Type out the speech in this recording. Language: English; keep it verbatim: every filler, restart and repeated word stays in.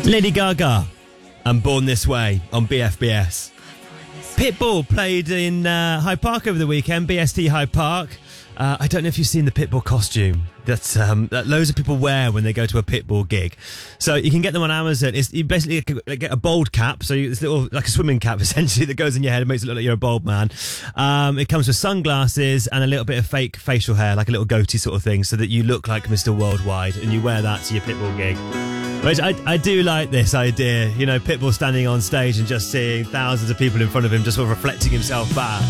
Lady Gaga and Born This Way on B F B S. Pitbull played in uh, Hyde Park over the weekend, B S T Hyde Park. Uh, I don't know if you've seen the Pitbull costume that, um, that loads of people wear when they go to a Pitbull gig. So you can get them on Amazon. It's, you basically get a bald cap, so it's little like a swimming cap essentially that goes in your head and makes it look like you're a bald man. Um, it comes with sunglasses and a little bit of fake facial hair, like a little goatee sort of thing, so that you look like Mister Worldwide, and you wear that to your Pitbull gig. Which I, I do like this idea, you know, Pitbull standing on stage and just seeing thousands of people in front of him just sort of reflecting himself back.